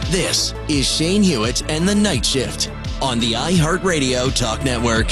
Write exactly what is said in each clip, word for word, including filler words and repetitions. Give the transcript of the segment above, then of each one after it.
This is Shane Hewitt and the Night Shift on the iHeartRadio Talk Network.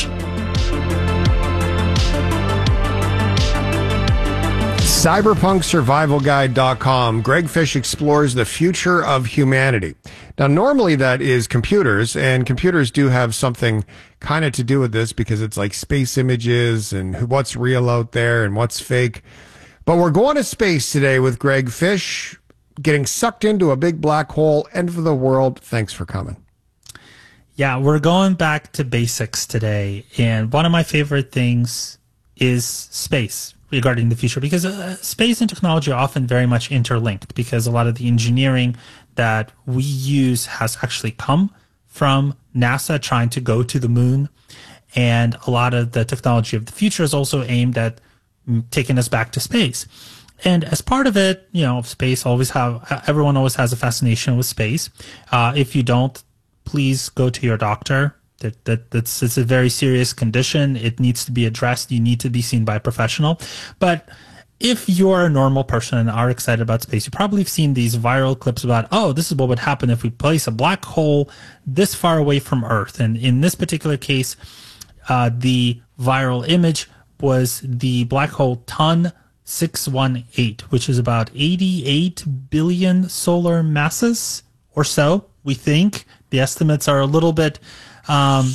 Cyberpunk Survival Guide dot com. Greg Fish explores the future of humanity. Now, normally that is computers, and computers do have something kind of to do with this because it's like space images and what's real out there and what's fake. But we're going to space today with Greg Fish, getting sucked into a big black hole, end of the world. Thanks for coming. Yeah, we're going back to basics today. And one of my favorite things is space regarding the future, because uh, space and technology are often very much interlinked, because a lot of the engineering that we use has actually come from NASA trying to go to the moon. And a lot of the technology of the future is also aimed at mm, taking us back to space. And as part of it, you know, space always have, everyone always has a fascination with space. Uh, if you don't, please go to your doctor. That, that that's it's a very serious condition. It needs to be addressed. You need to be seen by a professional. But if you're a normal person and are excited about space, you probably have seen these viral clips about, oh, this is what would happen if we place a black hole this far away from Earth. And in this particular case, uh, the viral image was the black hole Ton six one eight, which is about eighty-eight billion solar masses or so, we think. The estimates are a little bit... Um,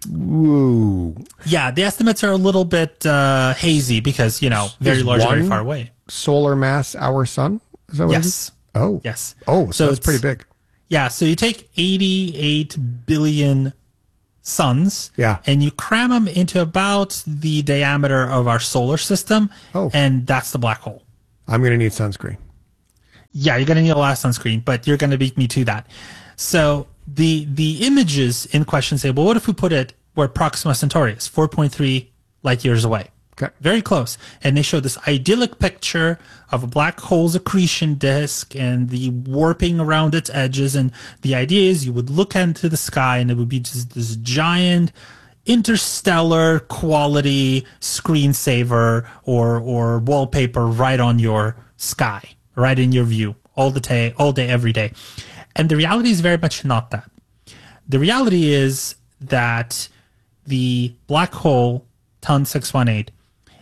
Ooh. Yeah, the estimates are a little bit uh, hazy because, you know, very Is large, one very far away. Solar mass our sun? Is that what Yes. it is? Oh. Yes. Oh, so, So that's pretty it's- big. Yeah, so you take eighty-eight billion suns, Yeah. and you cram them into about the diameter of our solar system, Oh. and that's the black hole. I'm going to need sunscreen. Yeah, you're going to need a lot of sunscreen, but you're going to beat me to that. So the the images in question say, well, what if we put it where Proxima Centauri is, four point three light years away? Okay. Very close. And they show this idyllic picture of a black hole's accretion disk and the warping around its edges. And the idea is you would look into the sky and it would be just this giant interstellar quality screensaver or or wallpaper right on your sky, right in your view, all the day, all day, every day. And the reality is very much not that. The reality is that the black hole Ton six one eight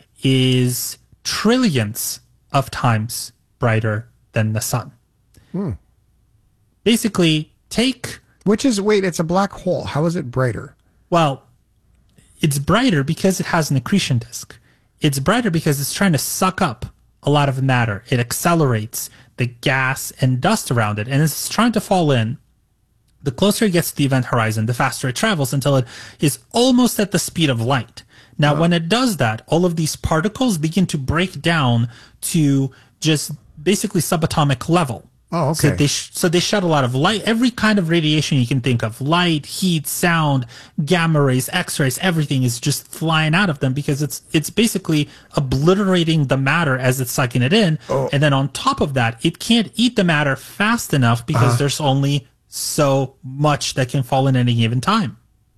is trillions of times brighter than the sun. Hmm. Basically, take... Which is, wait, it's a black hole. How is it brighter? Well, it's brighter because it has an accretion disk. It's brighter because it's trying to suck up a lot of matter. It accelerates the gas and dust around it, and it's trying to fall in. The closer it gets to the event horizon, the faster it travels until it is almost at the speed of light. Now, when it does that, all of these particles begin to break down to just basically subatomic level. Oh, okay. So they, sh- so they shed a lot of light, every kind of radiation you can think of, light, heat, sound, gamma rays, X-rays, everything is just flying out of them because it's it's basically obliterating the matter as it's sucking it in. Oh. And then on top of that, it can't eat the matter fast enough because Uh-huh. there's only so much that can fall in any given time.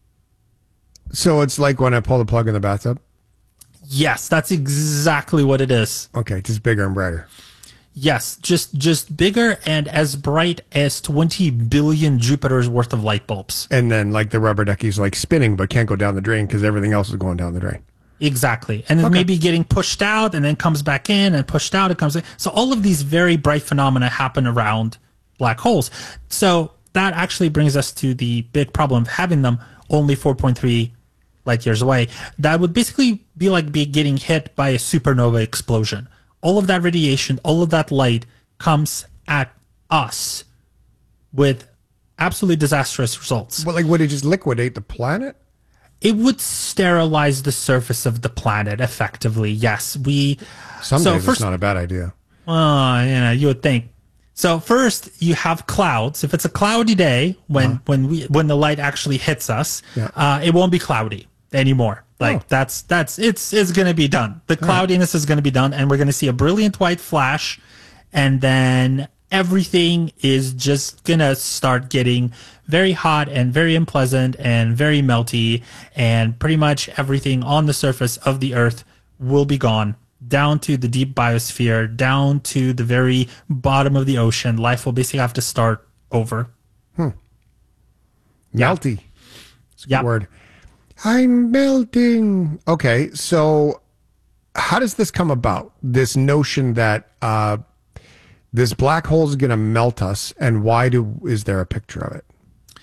So it's like when I pull the plug in the bathtub? Yes, that's exactly what it is. Okay, just bigger and brighter. Yes, just just bigger and as bright as twenty billion Jupiter's worth of light bulbs. And then like the rubber ducky's like spinning but can't go down the drain because everything else is going down the drain. Exactly. And then Okay. maybe getting pushed out and then comes back in and pushed out, it comes in. So all of these very bright phenomena happen around black holes. So that actually brings us to the big problem of having them only four point three light years away. That would basically be like be getting hit by a supernova explosion. All of that radiation, all of that light comes at us with absolutely disastrous results. But like, would it just liquidate the planet? It would sterilize the surface of the planet effectively. Yes, we. Some so days first, it's not a bad idea. Uh, you know, you would think. So first, you have clouds. If it's a cloudy day, when Uh-huh. when we when the light actually hits us, Yeah. uh, it won't be cloudy anymore. Like Oh. that's that's it's it's going to be done. The cloudiness is going to be done, and we're going to see a brilliant white flash, and then everything is just going to start getting very hot and very unpleasant and very melty, and pretty much everything on the surface of the Earth will be gone, down to the deep biosphere, down to the very bottom of the ocean. Life will basically have to start over. Hmm. Melty. That's a Yep. good word. I'm melting. Okay, so how does this come about? This notion that uh, this black hole is going to melt us, and why do is there a picture of it?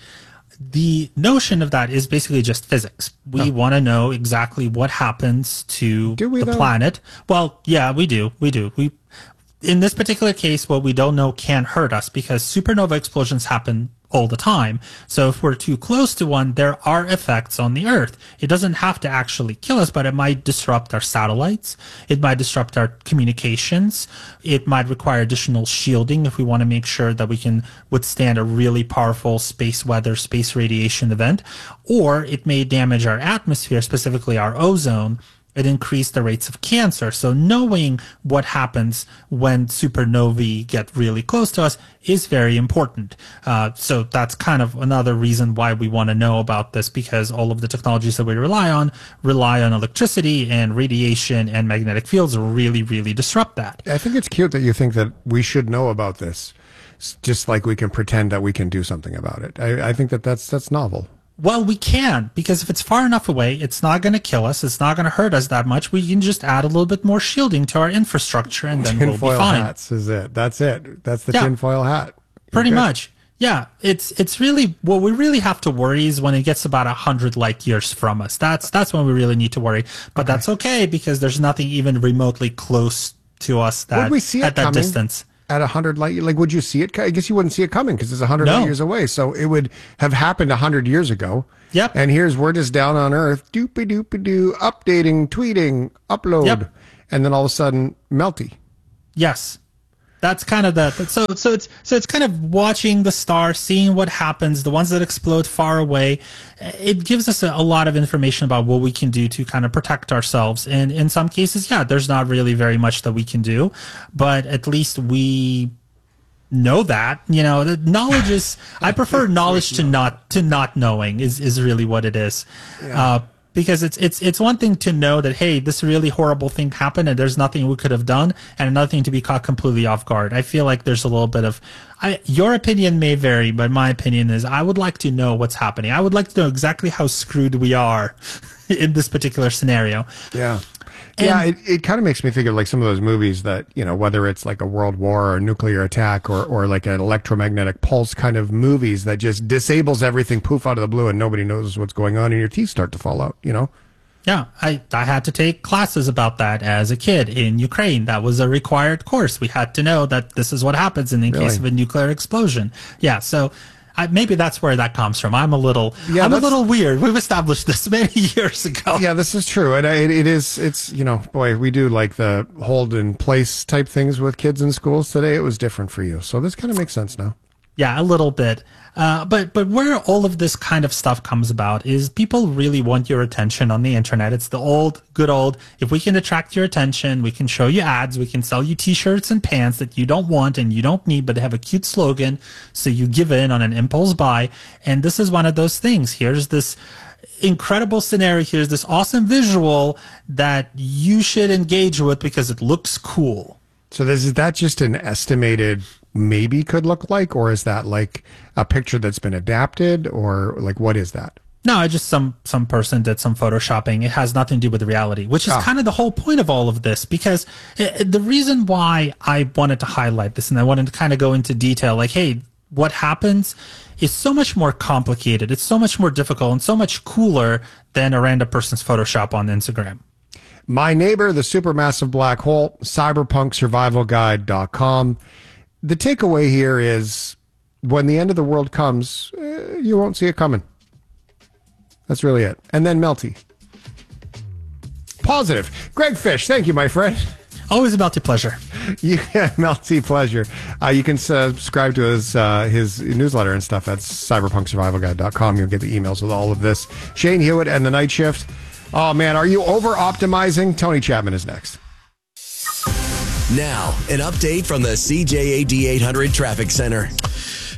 The notion of that is basically just physics. We Oh. want to know exactly what happens to Do we, the though? planet. Well, yeah, we do. We do. We, in this particular case, what we don't know can hurt us because supernova explosions happen all the time. So if we're too close to one, there are effects on the Earth. It doesn't have to actually kill us, but it might disrupt our satellites. It might disrupt our communications. It might require additional shielding if we want to make sure that we can withstand a really powerful space weather, space radiation event. Or it may damage our atmosphere, specifically our ozone. It increased the rates of cancer. So knowing what happens when supernovae get really close to us is very important. Uh, so that's kind of another reason why we want to know about this, because all of the technologies that we rely on rely on electricity, and radiation and magnetic fields really, really disrupt that. I think it's cute that you think that we should know about this, s- just like we can pretend that we can do something about it. I, I think that that's that's novel. Well, we can, because if it's far enough away, it's not going to kill us. It's not going to hurt us that much. We can just add a little bit more shielding to our infrastructure, and then we'll be Tinfoil fine. hats is it? That's it. That's the Yeah. tinfoil hat. You're Pretty good. much. Yeah. It's it's really what we really have to worry is when it gets about a hundred light years from us. That's that's when we really need to worry. But that's okay, because there's nothing even remotely close to us that Would we see it at that coming? distance. At a hundred light, like, would you see it? I guess you wouldn't see it coming because it's a hundred No. light years away. So it would have happened a hundred years ago. Yep. And here's we're just down on Earth, doopy doopy doo, updating, tweeting, upload, Yep. and then all of a sudden, melty. Yes. That's kind of the so so it's so it's kind of watching the star, seeing what happens, the ones that explode far away. It gives us a, a lot of information about what we can do to kind of protect ourselves. And in some cases, yeah, there's not really very much that we can do, but at least we know that. You know, the knowledge is I prefer knowledge to not to not knowing is is really what it is. Uh, Because it's it's it's one thing to know that, hey, this really horrible thing happened and there's nothing we could have done, and another thing to be caught completely off guard. I feel like there's a little bit of, I, your opinion may vary, but my opinion is I would like to know what's happening. I would like to know exactly how screwed we are in this particular scenario. Yeah. And- yeah, it, it kind of makes me think of like some of those movies that, you know, whether it's like a world war or a nuclear attack or, or like an electromagnetic pulse kind of movies that just disables everything poof out of the blue and nobody knows what's going on and your teeth start to fall out, you know? Yeah, I, I had to take classes about that as a kid in Ukraine. That was a required course. We had to know that this is what happens in the Really? case of a nuclear explosion. Yeah, so I, maybe that's where that comes from. I'm a little, Yeah, I'm a that's- little weird. We've established this many years ago. Yeah, this is true. And it, it is, it's, you know, boy, we do like the hold in place type things with kids in schools today. It was different for you. So this kind of makes sense now. Yeah, a little bit. Uh, but but where all of this kind of stuff comes about is people really want your attention on the internet. It's the old, good old, if we can attract your attention, we can show you ads, we can sell you t-shirts and pants that you don't want and you don't need, but they have a cute slogan, so you give in on an impulse buy. And this is one of those things. Here's this incredible scenario. Here's this awesome visual that you should engage with because it looks cool. So this, is that just an estimated maybe could look like, or is that like a picture that's been adapted, or like what is that? No, I just some some person did some photoshopping. It has nothing to do with reality, which is Ah. kind of the whole point of all of this. Because it, the reason why I wanted to highlight this and I wanted to kind of go into detail, like, hey, what happens is so much more complicated. It's so much more difficult and so much cooler than a random person's Photoshop on Instagram. My Neighbor, the Supermassive Black Hole, cyberpunk survival guide dot com. The takeaway here is when the end of the world comes, eh, you won't see it coming. That's really it. And then melty. Positive. Greg Fish, thank you, my friend. Always about to pleasure. You melty pleasure. Uh, you can subscribe to his uh, his newsletter and stuff at cyberpunk survival guide dot com. You'll get the emails with all of this. Shane Hewitt and the Night Shift. Oh, man, are you over-optimizing? Tony Chapman is next. Now, an update from the C J A D eight hundred Traffic Center.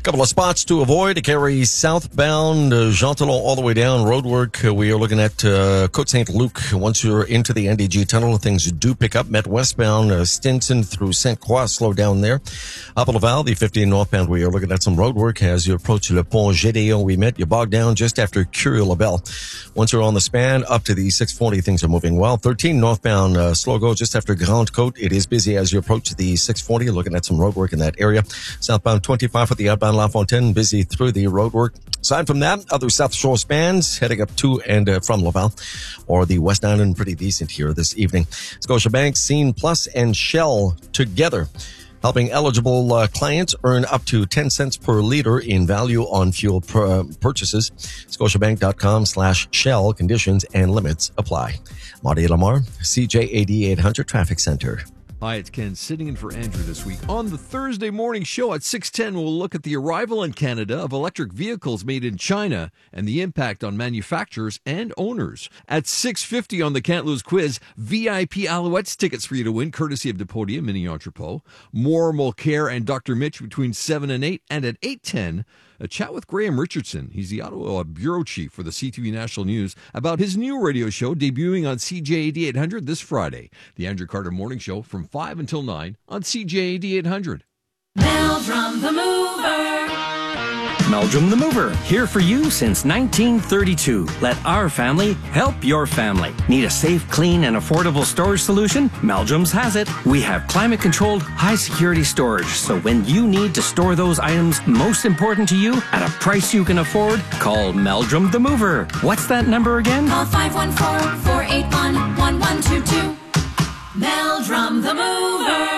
couple of spots to avoid to carry southbound uh, Jean Talon all the way down roadwork. Uh, we are looking at uh, Côte Saint-Luc. Once you're into the N D G tunnel, things do pick up. Met westbound uh, Stinson through Saint Croix, slow down there. Up in Laval, the fifteen northbound, we are looking at some roadwork as you approach Le Pont Gédéon. We met you bogged down just after Curie-Labelle. Once you're on the span up to the six forty, things are moving well. thirteen northbound, uh, slow go just after Grande Côte. It is busy as you approach the six forty, looking at some roadwork in that area. Southbound twenty-five for the outbound La Fontaine, busy through the roadwork. Aside from that, other South Shore spans heading up to and uh, from Laval or the West Island, pretty decent here this evening. Scotiabank, Scene Plus, and Shell together, helping eligible uh, clients earn up to ten cents per liter in value on fuel pr- uh, purchases. Scotiabank.com slash Shell. Conditions and limits apply. Marty Lamar, C J A D eight hundred Traffic Center. Hi, it's Ken sitting in for Andrew this week. On the Thursday morning show at six ten, we'll look at the arrival in Canada of electric vehicles made in China and the impact on manufacturers and owners. At six fifty on the Can't Lose quiz, V I P Alouettes tickets for you to win, courtesy of Depodium Mini Entrepot. More Mulcair and Doctor Mitch between seven and eight. And at eight ten, a chat with Graham Richardson. He's the Ottawa bureau chief for the C T V National News about his new radio show debuting on C J A D eight hundred this Friday. The Andrew Carter Morning Show from five until nine on C J A D eight hundred. Meldrum the Mover. Meldrum the Mover, here for you since nineteen thirty-two. Let our family help your family. Need a safe, clean, and affordable storage solution? Meldrum's has it. We have climate-controlled, high-security storage, so when you need to store those items most important to you at a price you can afford, call Meldrum the Mover. What's that number again? Call five one four, four eight one, one one two two. Meldrum the Mover.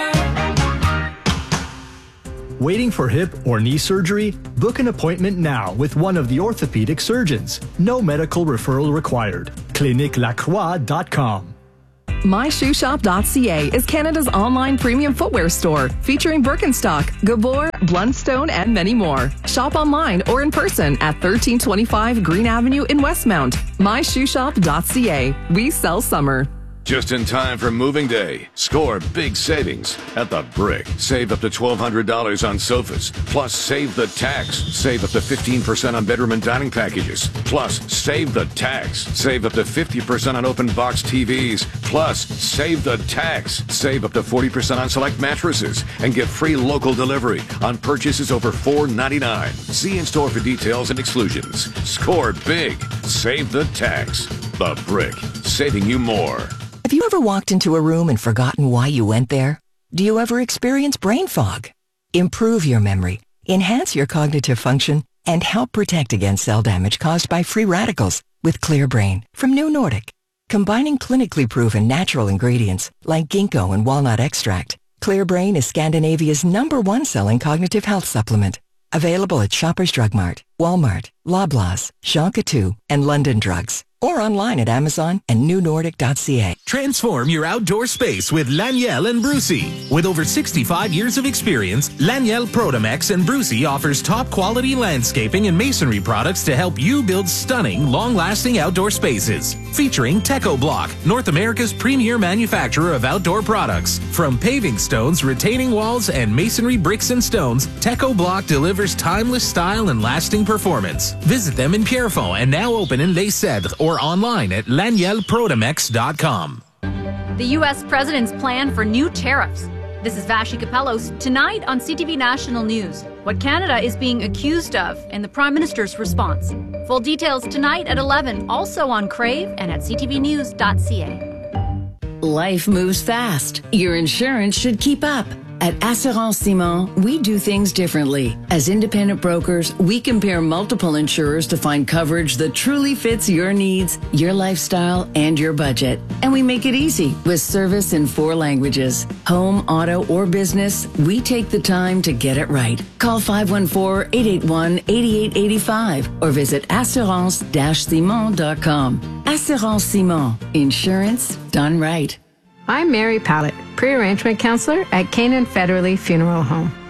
Waiting for hip or knee surgery? Book an appointment now with one of the orthopedic surgeons. No medical referral required. clinique lacroix dot com. my shoe shop dot c a is Canada's online premium footwear store featuring Birkenstock, Gabor, Blundstone, and many more. Shop online or in person at thirteen twenty-five Green Avenue in Westmount. my shoe shop dot c a. We sell summer. Just in time for moving day. Score big savings at The Brick. Save up to twelve hundred dollars on sofas. Plus, save the tax. Save up to fifteen percent on bedroom and dining packages. Plus, save the tax. Save up to fifty percent on open box T Vs. Plus, save the tax. Save up to forty percent on select mattresses. And get free local delivery on purchases over four ninety-nine. See in store for details and exclusions. Score big. Save the tax. The Brick. Saving you more. Have you ever walked into a room and forgotten why you went there? Do you ever experience brain fog? Improve your memory, enhance your cognitive function, and help protect against cell damage caused by free radicals with Clear Brain from New Nordic. Combining clinically proven natural ingredients like ginkgo and walnut extract, Clear Brain is Scandinavia's number one selling cognitive health supplement. Available at Shoppers Drug Mart, Walmart, Loblaws, Shonka two, and London Drugs. Or online at Amazon and new nordic dot c a. Transform your outdoor space with Laniel and Brucey. With over sixty-five years of experience, Laniel Protomex and Brucey offers top-quality landscaping and masonry products to help you build stunning, long-lasting outdoor spaces. Featuring Teco Block, North America's premier manufacturer of outdoor products. From paving stones, retaining walls, and masonry bricks and stones, Teco Block delivers timeless style and lasting performance. Visit them in Pierrefonds and now open in Les Cèdres or online at laniel protomex dot com. The U S president's plan for new tariffs. This is Vashi Kapellos tonight on C T V National News. What Canada is being accused of and the Prime Minister's response. Full details tonight at eleven, also on Crave and at c t v news dot c a. Life moves fast. Your insurance should keep up. At Assurance Simon, we do things differently. As independent brokers, we compare multiple insurers to find coverage that truly fits your needs, your lifestyle, and your budget. And we make it easy with service in four languages. Home, auto, or business, we take the time to get it right. Call five one four, eight eight one, eight eight eight five or visit assurance dash simon dot com. Assurance Simon. Insurance done right. I'm Mary Pallett, pre-arrangement counselor at Canaan Federally Funeral Home.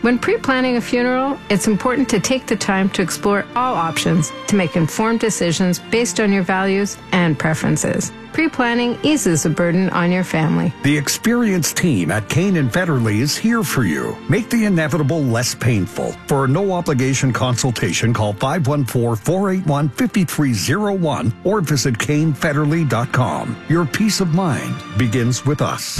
When pre-planning a funeral, it's important to take the time to explore all options to make informed decisions based on your values and preferences. Pre-planning eases the burden on your family. The experienced team at Kane and Federley is here for you. Make the inevitable less painful. For a no-obligation consultation, call five one four, four eight one, five three zero one or visit Kane Federley dot com. Your peace of mind begins with us.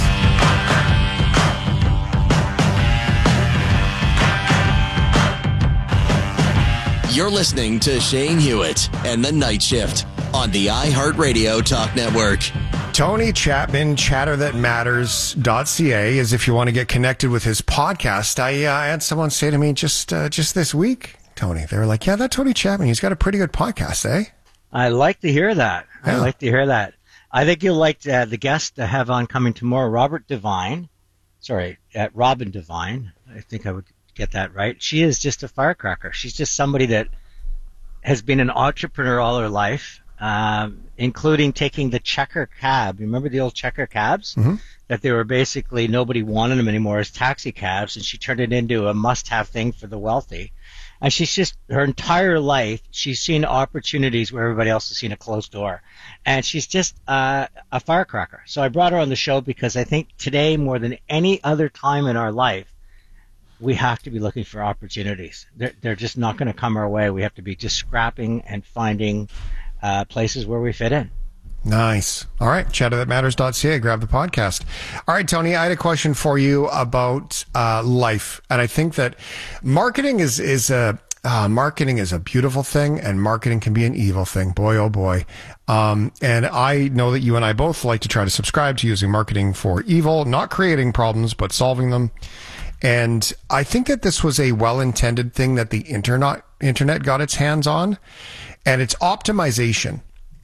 You're listening to Shane Hewitt and the Night Shift on the iHeartRadio Talk Network. Tony Chapman, chatter that matters dot c a is if you want to get connected with his podcast. I, uh, I had someone say to me just uh, just this week, Tony, they were like, yeah, that Tony Chapman, he's got a pretty good podcast, eh? I like to hear that. Yeah. I like to hear that. I think you'll like uh, the guest to have on coming tomorrow, Robert Devine. Sorry, uh, Robin Devine. I think I would get that right. She is just a firecracker. She's just somebody that has been an entrepreneur all her life, um, including taking the checker cab. You remember the old checker cabs? Mm-hmm. That they were basically, nobody wanted them anymore as taxi cabs, and she turned it into a must-have thing for the wealthy. And she's just, her entire life, she's seen opportunities where everybody else has seen a closed door. And she's just uh, a firecracker. So I brought her on the show because I think today, more than any other time in our life, we have to be looking for opportunities. They're, they're just not going to come our way. We have to be just scrapping and finding uh, places where we fit in. Nice. All right. chatter that matters dot c a. Grab the podcast. All right, Tony, I had a question for you about uh, life. And I think that marketing is, is a, uh, marketing is a beautiful thing, and marketing can be an evil thing. Boy, oh boy. Um, and I know that you and I both like to try to subscribe to using marketing for evil, not creating problems, but solving them. And I think that this was a well-intended thing that the internet internet got its hands on, and it's optimization.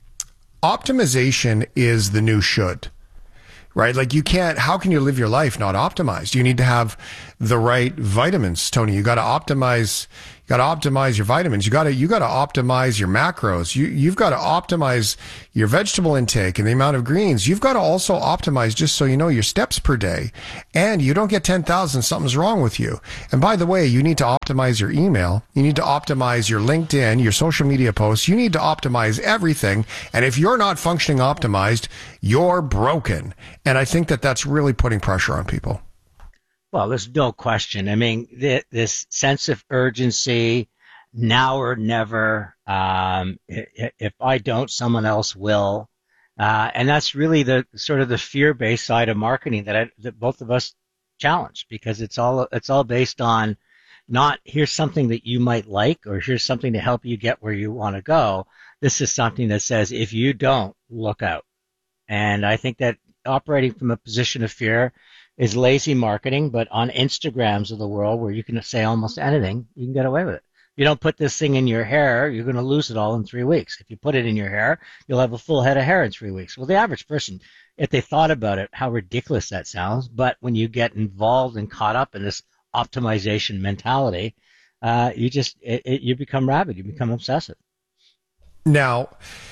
Optimization is the new should, right? Like you can't, how can you live your life not optimized? You need to have the right vitamins, Tony. You got to optimize, you got to optimize your vitamins. You got to, you got to optimize your macros. You, you've got to optimize your vegetable intake and the amount of greens. You've got to also optimize, just so you know, your steps per day, and you don't get ten thousand, something's wrong with you. And by the way, you need to optimize your email. You need to optimize your LinkedIn, your social media posts. You need to optimize everything. And if you're not functioning optimized, you're broken. And I think that that's really putting pressure on people. Well, there's no question. I mean, th- this sense of urgency, now or never. Um, if I don't, someone else will. Uh, and that's really the sort of the fear-based side of marketing that, I, that both of us challenge, because it's all it's all based on not here's something that you might like, or here's something to help you get where you want to go. This is something that says if you don't, look out. And I think that operating from a position of fear is lazy marketing, but on Instagrams of the world where you can say almost anything, you can get away with it. If you don't put this thing in your hair, you're going to lose it all in three weeks. If you put it in your hair, you'll have a full head of hair in three weeks. Well, the average person, if they thought about it, how ridiculous that sounds, but when you get involved and caught up in this optimization mentality, uh, you just, it, it, you become rabid, you become obsessive. Now,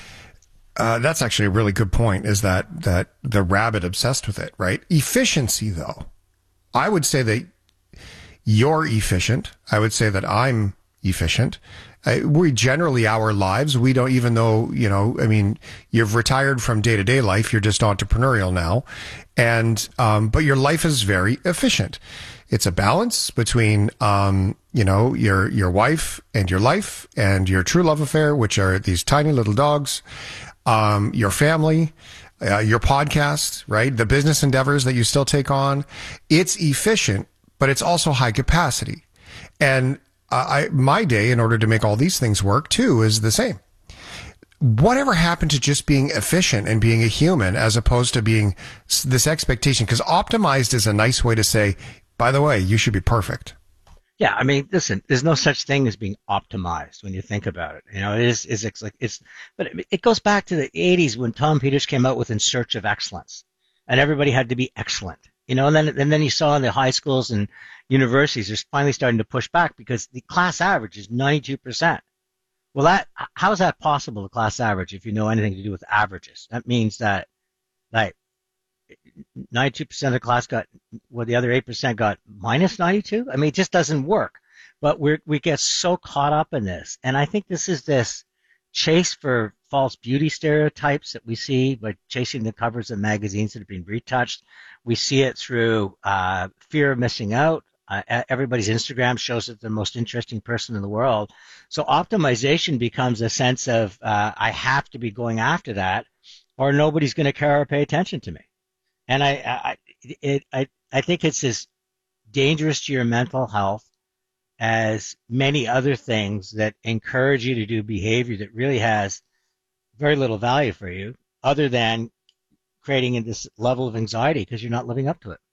Uh, that's actually a really good point, is that, that the rabbit obsessed with it, right? Efficiency, though. I would say that you're efficient. I would say that I'm efficient. Uh, we generally, our lives, we don't, even though, you know, I mean, you've retired from day-to-day life, you're just entrepreneurial now. And, um, but your life is very efficient. It's a balance between, um, you know, your, your wife and your life and your true love affair, which are these tiny little dogs. Um, your family, uh, your podcast, right? The business endeavors that you still take on. It's efficient, but it's also high capacity. And uh, I, my day, in order to make all these things work too, is the same. Whatever happened to just being efficient and being a human, as opposed to being this expectation? Because optimized is a nice way to say, by the way, you should be perfect. Yeah, I mean, listen, there's no such thing as being optimized when you think about it. You know, it is, is it's like it's, but it goes back to the eighties when Tom Peters came out with In Search of Excellence, and everybody had to be excellent. You know, and then and then you saw in the high schools and universities, they're finally starting to push back because the class average is ninety-two percent. Well, that how is that possible, the class average, if you know anything to do with averages? That means that, like, ninety-two percent of the class got, well, the other eight percent got minus ninety-two. I mean, it just doesn't work. But we we get so caught up in this. And I think this is this chase for false beauty stereotypes that we see by chasing the covers of magazines that have been retouched. We see it through uh, fear of missing out. Uh, everybody's Instagram shows that they're the most interesting person in the world. So optimization becomes a sense of uh, I have to be going after that, or nobody's going to care or pay attention to me. And I, I, it, I, I think it's as dangerous to your mental health as many other things that encourage you to do behavior that really has very little value for you, other than creating this level of anxiety because you're not living up to it.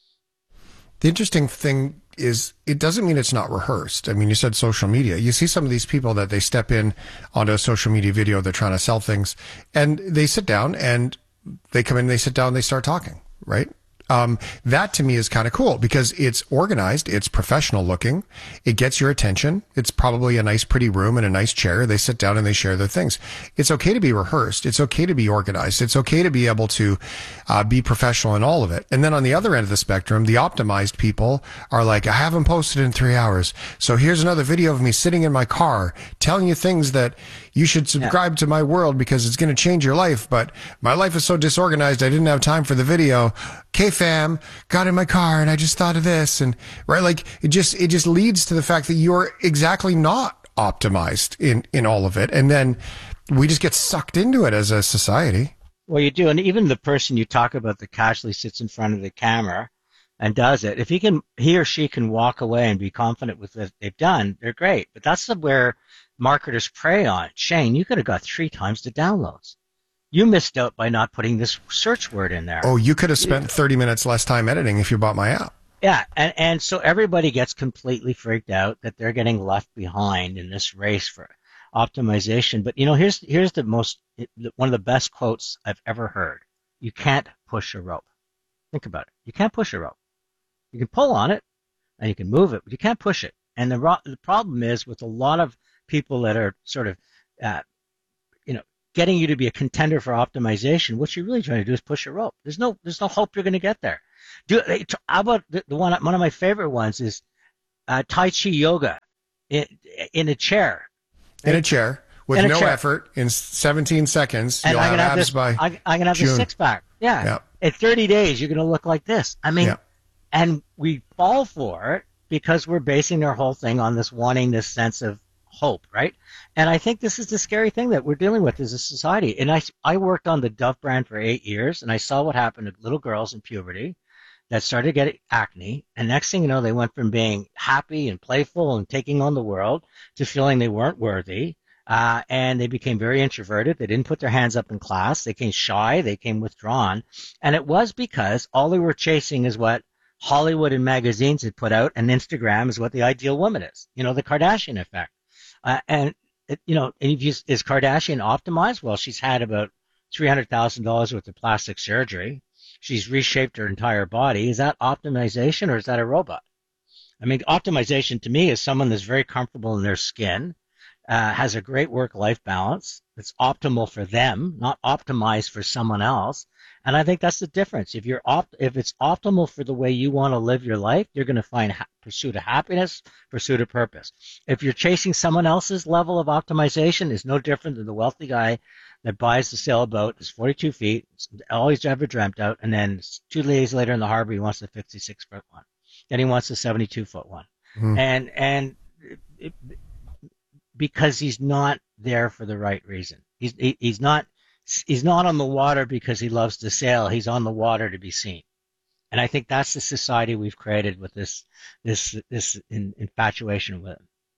The interesting thing is it doesn't mean it's not rehearsed. I mean, you said social media. You see some of these people that they step in onto a social media video, they're trying to sell things, and they sit down and they come in, they sit down, they start talking, right? Um, that to me is kind of cool because it's organized, it's professional looking, it gets your attention. It's probably a nice, pretty room and a nice chair. They sit down and they share their things. It's okay to be rehearsed. It's okay to be organized. It's okay to be able to uh, be professional in all of it. And then on the other end of the spectrum, the optimized people are like, I haven't posted in three hours. So here's another video of me sitting in my car telling you things that you should subscribe yeah. to my world because it's going to change your life. But my life is so disorganized, I didn't have time for the video. Okay, fam, got in my car and I just thought of this. And right, like it just, it just leads to the fact that you're exactly not optimized in, in all of it. And then we just get sucked into it as a society. Well, you do. And even the person you talk about that casually sits in front of the camera and does it, if he can, he or she can walk away and be confident with what they've done, they're great. But that's where marketers prey on. Shane, you could have got three times the downloads. You missed out by not putting this search word in there. Oh, you could have spent thirty minutes less time editing if you bought my app. Yeah, and, and so everybody gets completely freaked out that they're getting left behind in this race for optimization. But, you know, here's here's the most, one of the best quotes I've ever heard. You can't push a rope. Think about it. You can't push a rope. You can pull on it and you can move it, but you can't push it. And the, ro- the problem is with a lot of people that are sort of, uh, you know, getting you to be a contender for optimization, what you're really trying to do is push a rope. There's no, there's no hope you're going to get there. Do, how about the, the one, one of my favorite ones is uh, Tai Chi yoga in, in a chair. In a chair with in a no chair. effort in seventeen seconds. And you'll I'm have gonna abs have this, by I, I'm gonna have June. the six pack. Yeah. yeah. In thirty days, you're gonna look like this. I mean, yeah. and we fall for it because we're basing our whole thing on this wanting this sense of hope, right? And I think this is the scary thing that we're dealing with as a society. And I, I worked on the Dove brand for eight years, and I saw what happened to little girls in puberty that started to get acne. And next thing you know, they went from being happy and playful and taking on the world to feeling they weren't worthy. Uh, and they became very introverted. They didn't put their hands up in class. They became shy. They became withdrawn. And it was because all they were chasing is what Hollywood and magazines had put out, and Instagram is what the ideal woman is. You know, the Kardashian effect. Uh, and, it, you know, and if you, is Kardashian optimized? Well, she's had about three hundred thousand dollars worth of plastic surgery. She's reshaped her entire body. Is that optimization or is that a robot? I mean, optimization to me is someone that's very comfortable in their skin, uh, has a great work-life balance. It's optimal for them, not optimized for someone else. And I think that's the difference. If you're opt, if it's optimal for the way you want to live your life, you're going to find ha- pursuit of happiness, pursuit of purpose. If you're chasing someone else's level of optimization, is no different than the wealthy guy that buys the sailboat that's forty-two feet, all he's ever dreamt out, and then two days later in the harbor, he wants the fifty-six foot one. Then he wants the seventy-two foot one. Hmm. And, and it, because he's not there for the right reason. He's, he, he's not, he's not on the water because he loves to sail. He's on the water to be seen. And I think that's the society we've created with this, this, this in, infatuation with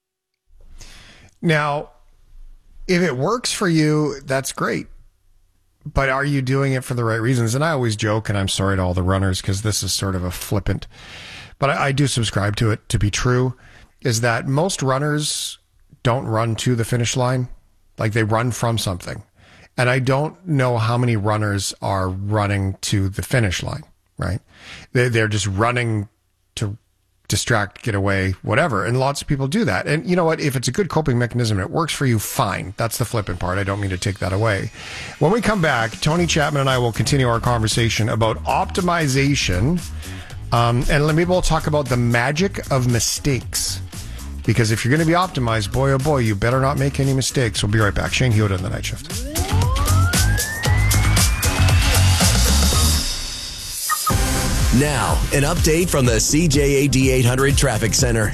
it. Now, if it works for you, that's great. But are you doing it for the right reasons? And I always joke, and I'm sorry to all the runners because this is sort of a flippant, but I, I do subscribe to it to be true, is that most runners don't run to the finish line. Like they run from something. And I don't know how many runners are running to the finish line, right? They're, they're just running to distract, get away, whatever. And lots of people do that. And you know what? If it's a good coping mechanism, it works for you, fine. That's the flippant part. I don't mean to take that away. When we come back, Tony Chapman and I will continue our conversation about optimization. Um, and maybe we'll talk about the magic of mistakes. Because if you're going to be optimized, boy, oh boy, you better not make any mistakes. We'll be right back. Shane Hewitt on the Night Shift. Now, an update from the C J A D eight hundred Traffic Center.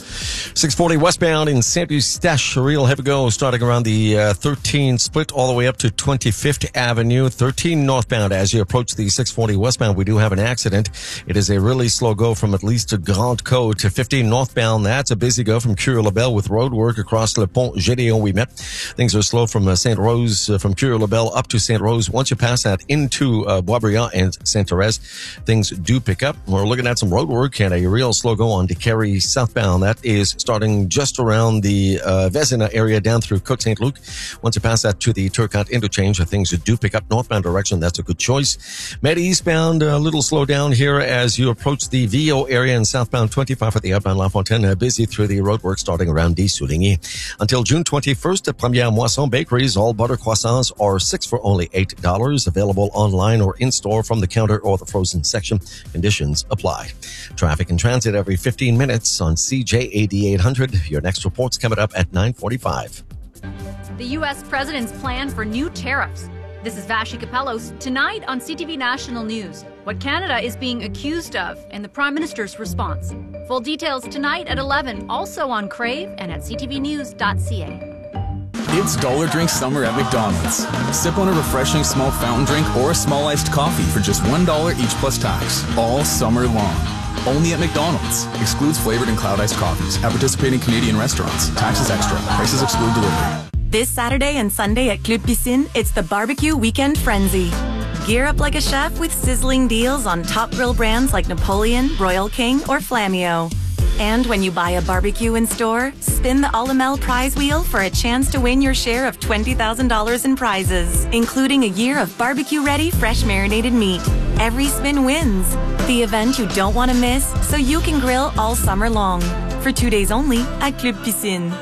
six forty westbound in Saint-Eustache, a real heavy go starting around the uh, thirteen split all the way up to twenty-fifth Avenue. thirteen northbound as you approach the six forty westbound. We do have an accident. It is a really slow go from at least to Grande Côte to fifteen northbound. That's a busy go from Curie-Labelle with road work across Le Pont Gédéon we met. Things are slow from uh, Saint Rose, uh, from Curie-Labelle up to Saint Rose. Once you pass that into uh, Boisbriand and Saint-Thérèse, things do pick up. We're looking at some road work and a real slow go on to Carrie southbound. That is starting just around the uh, Vézina area down through Côte-Saint-Luc. Once you pass that to the Turcotte interchange, things do pick up northbound direction. That's a good choice. Med eastbound, a little slow down here as you approach the Viau area and southbound twenty-five for the outbound La Fontaine. Uh, busy through the roadwork starting around Des-Souligny. Until June twenty-first at Première Moisson Bakeries, all butter croissants are six for only eight dollars. Available online or in-store from the counter or the frozen section. Conditions apply. Traffic and transit every fifteen minutes on C J A D eight hundred. Your next report's coming up at nine forty-five. The U S president's plan for new tariffs. This is Vashi Capellos tonight on C T V National News. What Canada is being accused of and the Prime Minister's response. Full details tonight at eleven, also on Crave and at c t v news dot c a. It's Dollar Drink Summer at McDonald's. Sip on a refreshing small fountain drink or a small iced coffee for just one dollar each plus tax, all summer long. Only at McDonald's. Excludes flavored and cloud iced coffees at participating Canadian restaurants. Taxes extra. Prices exclude delivery. This Saturday and Sunday at Club Piscine, it's the Barbecue Weekend Frenzy. Gear up like a chef with sizzling deals on top grill brands like Napoleon, Royal King, or Flammio. And when you buy a barbecue in store, spin the Alamel prize wheel for a chance to win your share of twenty thousand dollars in prizes, including a year of barbecue-ready, fresh marinated meat. Every spin wins. The event you don't want to miss, so you can grill all summer long. For two days only at Club Piscine.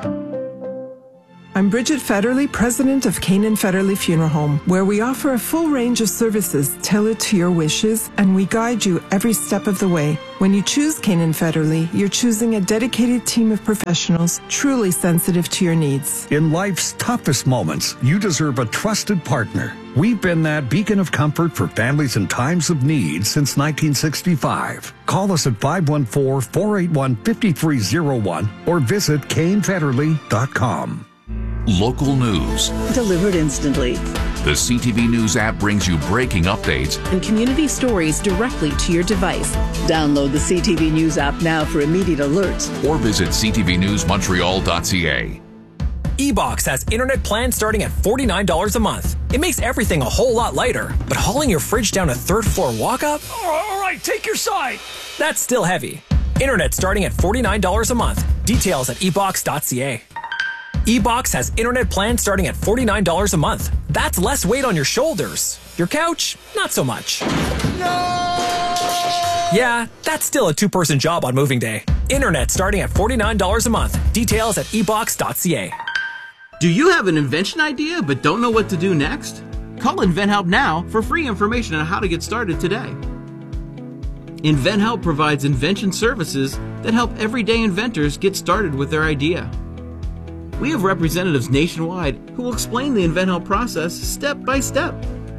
I'm Bridget Federley, president of Canaan Federley Funeral Home, where we offer a full range of services tailored to your wishes, and we guide you every step of the way. When you choose Canaan Federley, you're choosing a dedicated team of professionals truly sensitive to your needs. In life's toughest moments, you deserve a trusted partner. We've been that beacon of comfort for families in times of need since nineteen sixty-five. Call us at five one four, four eight one, five three zero one or visit kane federley dot com. Local news. Delivered instantly. The C T V News app brings you breaking updates and community stories directly to your device. Download the C T V News app now for immediate alerts. Or visit c t v news montreal dot c a. eBox has internet plans starting at forty-nine dollars a month. It makes everything a whole lot lighter, but hauling your fridge down a third floor walk up? All right, take your side. That's still heavy. Internet starting at forty-nine dollars a month. Details at e box dot c a. eBox has internet plans starting at forty-nine dollars a month. That's less weight on your shoulders. Your couch, not so much. No! Yeah, that's still a two-person job on moving day. Internet starting at forty-nine dollars a month. Details at e box dot c a. Do you have an invention idea but don't know what to do next? Call InventHelp now for free information on how to get started today. InventHelp provides invention services that help everyday inventors get started with their idea. We have representatives nationwide who will explain the InventHelp process step by step.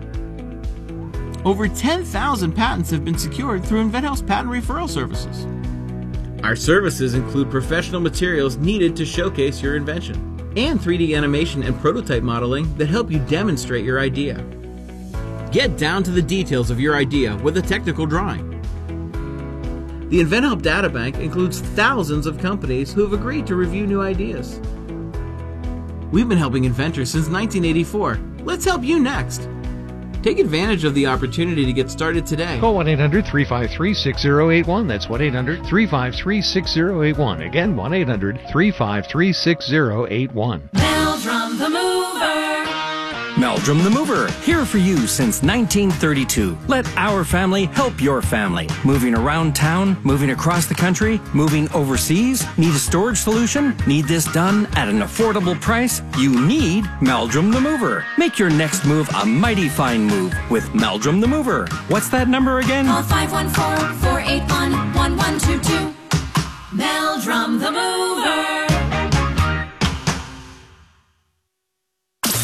Over ten thousand patents have been secured through InventHelp's patent referral services. Our services include professional materials needed to showcase your invention, and three D animation and prototype modeling that help you demonstrate your idea. Get down to the details of your idea with a technical drawing. The InventHelp Databank includes thousands of companies who have agreed to review new ideas. We've been helping inventors since nineteen eighty-four. Let's help you next. Take advantage of the opportunity to get started today. Call one eight hundred, three five three, six zero eight one. That's one eight hundred, three five three, six zero eight one. Again, one eight hundred, three five three, six zero eight one. Meldrum the Mover. Meldrum the Mover, here for you since nineteen thirty-two. Let our family help your family. Moving around town, moving across the country, moving overseas? Need a storage solution? Need this done at an affordable price? You need Meldrum the Mover. Make your next move a mighty fine move with Meldrum the Mover. What's that number again? Call five one four, four eight one, one one two two. Meldrum the Mover.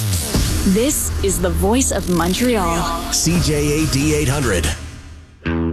This is the voice of Montreal. C J A D eight hundred.